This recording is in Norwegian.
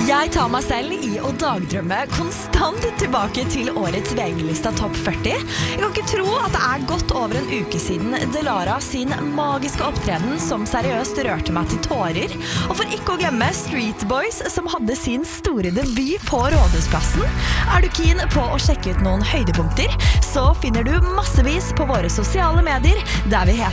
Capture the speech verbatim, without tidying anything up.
Jeg tar meg selv i å dagdrømme konstant tilbake til årets V G-lista Topp førti. Jeg kan ikke tro at det er godt over en uke siden Delara sin magiske opptreden som seriøst rørte meg til tårer. Og for ikke å glemme Street Boys som hadde sin store debut på Rådhusplassen. Er du keen på å sjekke ut noen høydepunkter, så finner du massevis på våre sosiale medier der vi heter